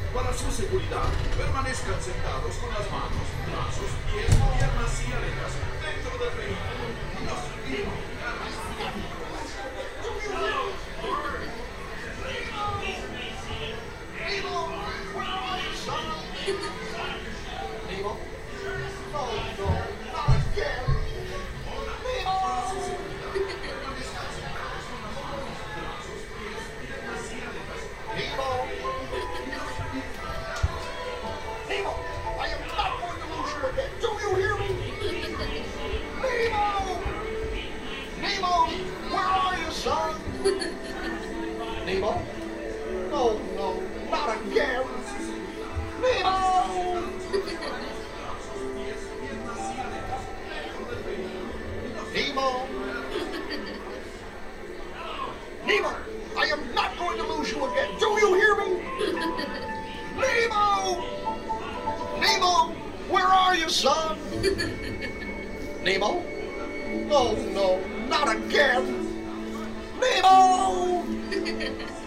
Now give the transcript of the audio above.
Para su seguridad, permanezcan sentados con las manos, brazos, pies, piernas y aletas dentro del vehículo. No se olviden quitar las Nemo, I am not going to lose you again. Do you hear me? Nemo! Nemo, where are you, son? Nemo? No, no, not again. Nemo! Nemo! Nemo, I am not going to lose you again. Do you hear me? Nemo! Nemo, where are you, son? Nemo? No, no, not again. Nemo!